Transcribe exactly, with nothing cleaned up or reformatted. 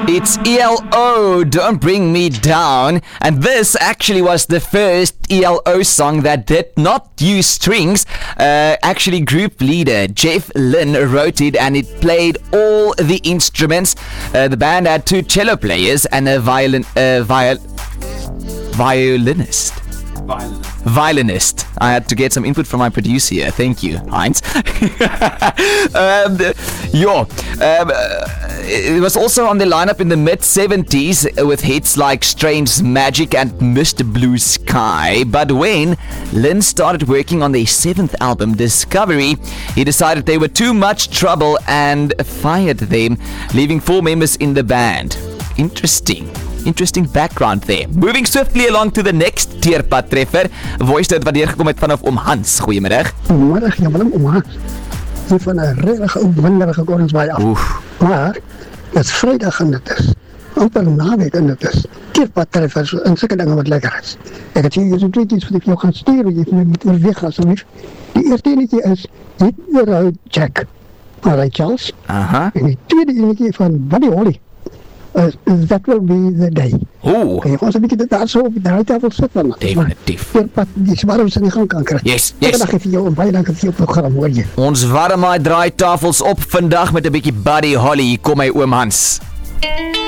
It's E L O, Don't Bring Me Down. And this actually was the first E L O song that did not use strings. Uh, actually, group leader Jeff Lynne wrote it, and it played all the instruments. Uh, the band had two cello players and a violin, uh, viol, violinist. Violinist. Violinist. I had to get some input from my producer here. Thank you, Heinz. um, yeah. Um, uh, it was also on the lineup in the mid-seventies with hits like Strange Magic and Mister Blue Sky. But when Lynne started working on their seventh album, Discovery, he decided they were too much trouble and fired them, leaving four members in the band. Interesting. Interesting background there. Moving swiftly along to the next teerpad treffer. Voice dit wat deurgekom het vanaf Oom Hans. Goeiemiddag. Goeiemiddag, ja, maar Oom Hans. Hier van 'n regtig ou winderige Korensbaai af. Oef. Maar dit is Vrydag en dit is amper 'n naweek en dit is teerpad treffers en sulke dinge wat lekker is. Ek het hier so twee iets wat ek jou gaan stuur, jy moet oorweeg asseblief. Die eerste enetjie is Hit the Road Jack. Alright, Charles. Aha. En die tweede enetjie van Buddy Holly. Uh, that will be the day. Oeh. Kan jy ons 'n bietjie dit daar so op die draaitafel sit van? Definitief. Teerpad, die warms in die gang kan kry. Yes, yes. Ek dink vir jou en baie dankie vir jou program, hoor jy. Ons warm my draaitafels op vandag met 'n bietjie Buddy Holly. Hier kom my Oom Hans.